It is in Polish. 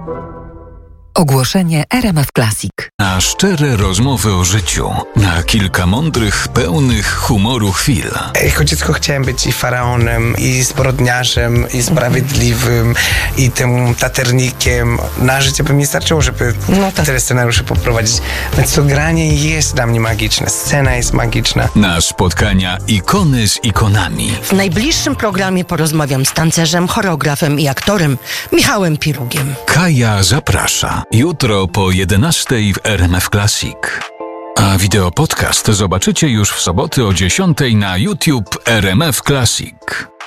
Ogłoszenie RMF Classic. Na szczere rozmowy o życiu, na kilka mądrych, pełnych humoru chwil. Jako dziecko chciałem być i faraonem, i zbrodniarzem, i sprawiedliwym, i tym taternikiem. Na życie by mi starczyło, żeby tyle scenariuszy poprowadzić. Więc to granie jest dla mnie magiczne, scena jest magiczna. Na spotkania ikony z ikonami. W najbliższym programie porozmawiam z tancerzem, choreografem i aktorem Michałem Pirugiem. Kaja zaprasza. Jutro po 11:00 w RMF Classic. A wideopodcast zobaczycie już w soboty o 10:00 na YouTube RMF Classic.